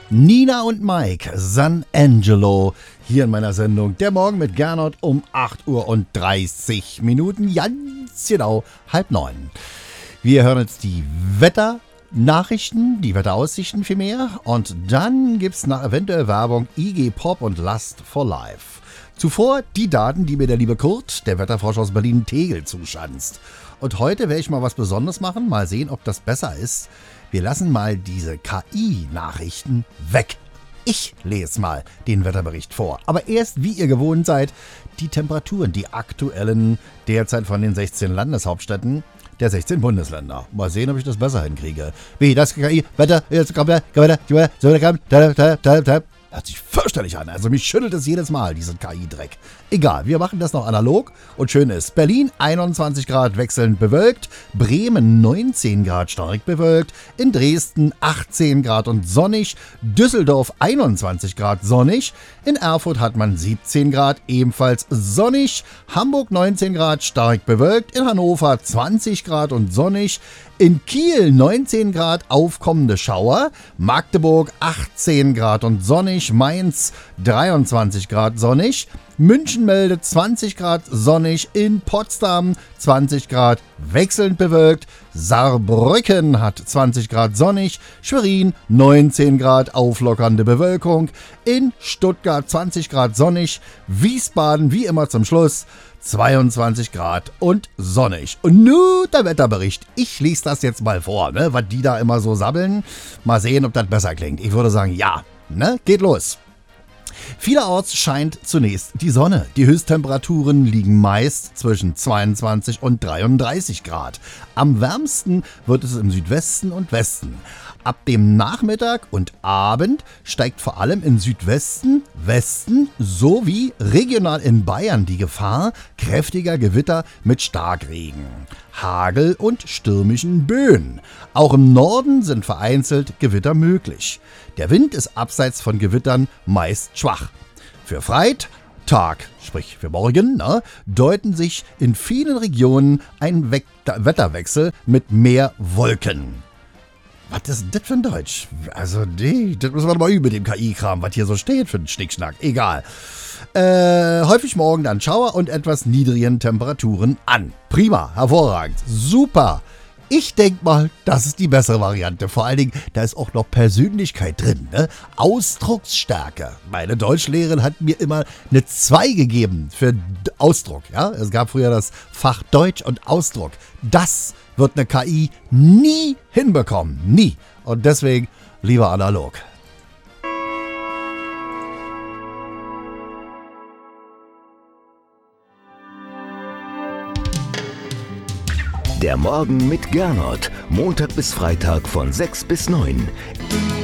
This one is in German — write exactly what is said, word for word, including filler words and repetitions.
Nina und Mike, San Angelo, hier in meiner Sendung Der Morgen mit Gernot um acht Uhr und dreißig Minuten, ganz genau halb neun. Wir hören jetzt die Wetternachrichten, die Wetteraussichten vielmehr, und dann gibt's nach eventuell Werbung I G Pop und Lust for Life. Zuvor die Daten, die mir der liebe Kurt, der Wetterfrosch aus Berlin-Tegel, zuschanzt. Und heute werde ich mal was Besonderes machen, mal sehen, ob das besser ist. Wir lassen mal diese K I-Nachrichten weg. Ich lese mal den Wetterbericht vor. Aber erst, wie ihr gewohnt seid, die Temperaturen, die aktuellen, derzeit von den sechzehn Landeshauptstädten der sechzehn Bundesländer. Mal sehen, ob ich das besser hinkriege. Wie, das K I, Wetter, jetzt kommt der, Wetter, Wetter, hört sich fürchterlich an. Also mich schüttelt es jedes Mal, diesen K I-Dreck. Egal, wir machen das noch analog. Und schön ist, Berlin einundzwanzig Grad wechselnd bewölkt, Bremen neunzehn Grad stark bewölkt, in Dresden achtzehn Grad und sonnig, Düsseldorf einundzwanzig Grad sonnig, in Erfurt hat man siebzehn Grad, ebenfalls sonnig, Hamburg neunzehn Grad stark bewölkt, in Hannover zwanzig Grad und sonnig, in Kiel neunzehn Grad aufkommende Schauer, Magdeburg achtzehn Grad und sonnig, Mainz dreiundzwanzig Grad sonnig, München meldet zwanzig Grad sonnig, in Potsdam zwanzig Grad wechselnd bewölkt, Saarbrücken hat zwanzig Grad sonnig, Schwerin neunzehn Grad auflockernde Bewölkung, in Stuttgart zwanzig Grad sonnig, Wiesbaden wie immer zum Schluss zweiundzwanzig Grad und sonnig. Und nun der Wetterbericht. Ich lese das jetzt mal vor, ne, was die da immer so sabbeln. Mal sehen, ob das besser klingt. Ich würde sagen, ja, ne, geht los. Vielerorts scheint zunächst die Sonne. Die Höchsttemperaturen liegen meist zwischen zweiundzwanzig und dreiunddreißig Grad. Am wärmsten wird es im Südwesten und Westen. Ab dem Nachmittag und Abend steigt vor allem im Südwesten, Westen sowie regional in Bayern die Gefahr kräftiger Gewitter mit Starkregen, Hagel und stürmischen Böen. Auch im Norden sind vereinzelt Gewitter möglich. Der Wind ist abseits von Gewittern meist schwach. Für Freitag, sprich für morgen, ne, deuten sich in vielen Regionen ein We- Wetterwechsel mit mehr Wolken. Was ist denn das für ein Deutsch? Also, nee, das müssen wir mal üben mit dem K I-Kram, was hier so steht für einen Schnickschnack. Egal. Äh, häufig morgen dann Schauer und etwas niedrigen Temperaturen an. Prima, hervorragend, super. Ich denke mal, das ist die bessere Variante. Vor allen Dingen, da ist auch noch Persönlichkeit drin, ne? Ausdrucksstärke. Meine Deutschlehrerin hat mir immer eine zwei gegeben für Ausdruck. Ja? Es gab früher das Fach Deutsch und Ausdruck. Das wird eine K I nie hinbekommen. Nie. Und deswegen lieber analog. Der Morgen mit Gernot. Montag bis Freitag von sechs bis neun.